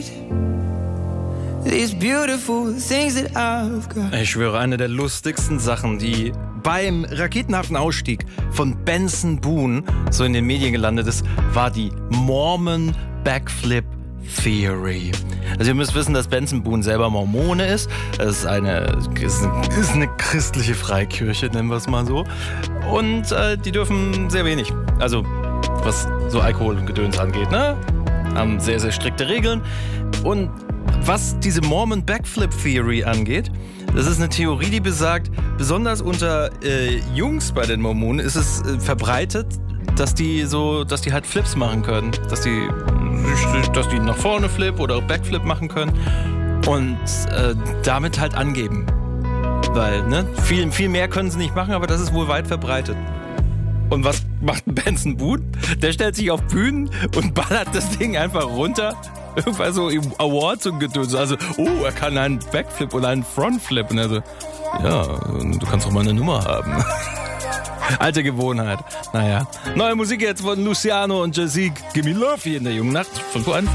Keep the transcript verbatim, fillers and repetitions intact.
These beautiful things that I've got. Ich schwöre, eine der lustigsten Sachen, die beim raketenhaften Ausstieg von Benson Boone so in den Medien gelandet ist, war die Mormon Backflip Theory. Also ihr müsst wissen, dass Benson Boone selber Mormone ist. Das ist eine, ist eine, ist eine christliche Freikirche, nennen wir es mal so. Und äh, die dürfen sehr wenig. Also was so Alkohol und Gedöns angeht, ne? Haben sehr, sehr strikte Regeln. Und was diese Mormon Backflip Theory angeht, das ist eine Theorie, die besagt, besonders unter äh, Jungs bei den Mormonen ist es äh, verbreitet, dass die so, dass die halt Flips machen können, dass die, dass die nach vorne Flip oder Backflip machen können und äh, damit halt angeben, weil ne, viel, viel mehr können sie nicht machen, aber das ist wohl weit verbreitet. Und was macht Benson Boone? Der stellt sich auf Bühnen und ballert das Ding einfach runter. Irgendwann so im Awards und Gedöns. Also, oh, er kann einen Backflip oder einen Frontflip. Und er so, ja, du kannst doch mal eine Nummer haben. Alte Gewohnheit. Naja. Neue Musik jetzt von Luciano und Jazzy. Gimme Love hier in der jungen Nacht von vor